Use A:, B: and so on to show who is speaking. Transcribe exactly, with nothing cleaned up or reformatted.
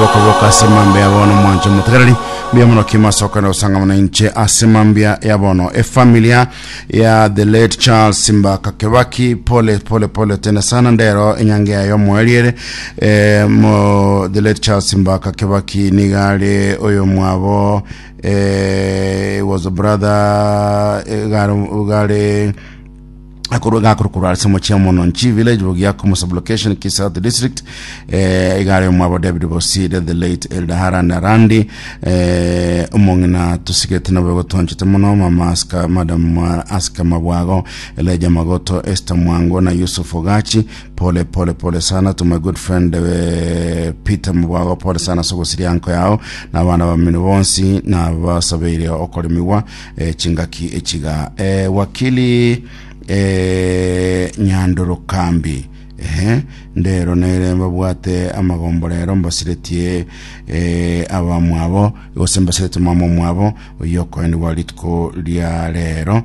A: boka boka asemambia yabono mwanje mutegereri bia muno kimasoka na usanga mwananchi asemambia yabono e familia ya the late Charles Simbaka Kebaki pole pole pole tena sana ndero enyangea yo mweliere e, mo the late Charles Simbaka Kebaki nigale oyo mwabo e, was a brother e, gare, gare akuruga kurukura samo chiamono nchi village bogia como sublocation kisa the district eh igare mwabo David Boside the late Eldahara Narandi eh umongina tusigete na bego tonchite muno mama aska madam aska mabwago eleja magoto Esther Mwango na Yusuf Ogachi pole pole pole sana to my good friend uh, Peter Mabwago pole sana soko sirianko yao na bana ba minibonsi na basabiri okolimiwa eh, chingaki echiga eh, wakili eh Nyandoro Kambi eh ndero nere mbabwate amagomborero mbasiretie eh abamwabo yose mbasirete mama mwabo yoko ndi walitko lya rero